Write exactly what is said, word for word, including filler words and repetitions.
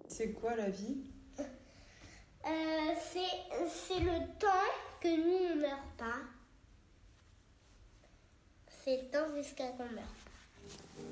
C'est quoi la vie? euh, c'est, c'est le temps que nous, on ne meurt pas. C'est le temps jusqu'à qu'on meurt.